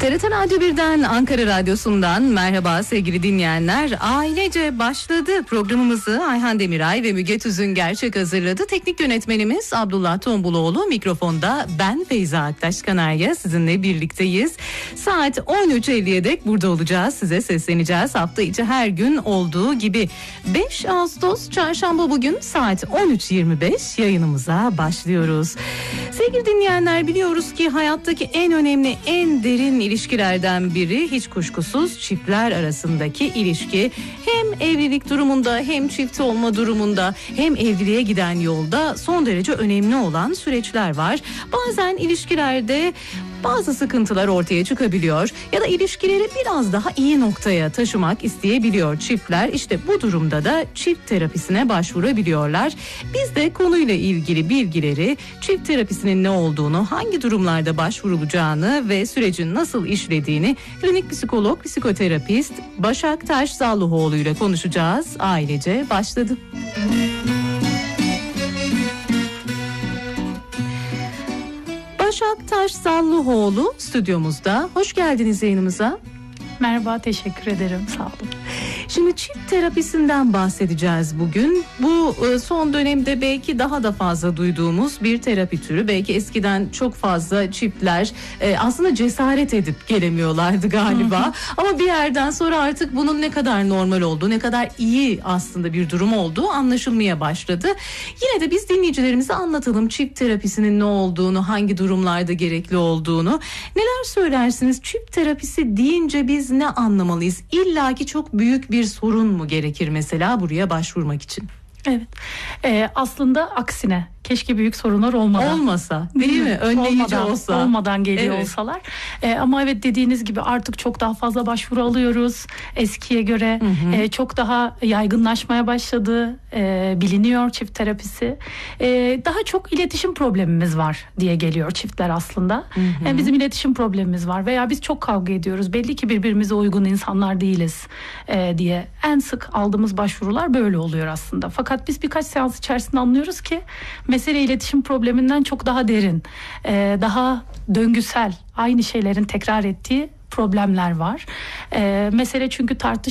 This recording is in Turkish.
TRT Radyo 1'den, Ankara Radyosu'ndan merhaba sevgili dinleyenler. Ailece başladı programımızı Ayhan Demiray ve Müge Tüzün Gerçek hazırladı. Teknik yönetmenimiz Abdullah Tombuloğlu, mikrofonda ben Feyza Aktaş Kanarya sizinle birlikteyiz. Saat 13.50'ye dek burada olacağız, size sesleneceğiz. Hafta içi her gün olduğu gibi 5 Ağustos Çarşamba bugün saat 13.25 yayınımıza başlıyoruz. Sevgili dinleyenler, biliyoruz ki hayattaki en önemli, en derin ilişkilerden biri hiç kuşkusuz çiftler arasındaki ilişki. Hem evlilik durumunda hem çift olma durumunda hem evliliğe giden yolda son derece önemli olan süreçler var. Bazen ilişkilerde bazı sıkıntılar ortaya çıkabiliyor ya da ilişkileri biraz daha iyi noktaya taşımak isteyebiliyor çiftler. İşte bu durumda da çift terapisine başvurabiliyorlar. Biz de konuyla ilgili bilgileri, çift terapisinin ne olduğunu, hangi durumlarda başvurulacağını ve sürecin nasıl işlediğini klinik psikolog, psikoterapist Başak Taş-Zallıoğlu ile konuşacağız. Ailece başladı. Başak Taş-Zallıoğlu stüdyomuzda. Hoş geldiniz yayınımıza. Merhaba, teşekkür ederim. Sağ olun. Şimdi çift terapisinden bahsedeceğiz bugün. Bu son dönemde belki daha da fazla duyduğumuz bir terapi türü. Belki eskiden çok fazla çiftler aslında cesaret edip gelemiyorlardı galiba. Ama bir yerden sonra artık bunun ne kadar normal olduğu, ne kadar iyi aslında bir durum olduğu anlaşılmaya başladı. Yine de biz dinleyicilerimize anlatalım çift terapisinin ne olduğunu, hangi durumlarda gerekli olduğunu. Neler söylersiniz? Çift terapisi deyince biz ne anlamalıyız? İlla ki çok büyük bir sorun mu gerekir mesela buraya başvurmak için? Evet. Aslında aksine. Keşke büyük sorunlar olmasa, değil mi? Önleyici olmadan geliyor evet. olsalar. Ama evet, dediğiniz gibi artık çok daha fazla başvuru alıyoruz. Eskiye göre çok daha yaygınlaşmaya başladı. Biliniyor çift terapisi. Daha çok iletişim problemimiz var diye geliyor çiftler aslında. Bizim iletişim problemimiz var veya biz çok kavga ediyoruz. Belli ki birbirimize uygun insanlar değiliz diye. En sık aldığımız başvurular böyle oluyor aslında. Fakat biz birkaç seans içerisinde anlıyoruz ki mesele iletişim probleminden çok daha derin, daha döngüsel, aynı şeylerin tekrar ettiği problemler var. Mesele çünkü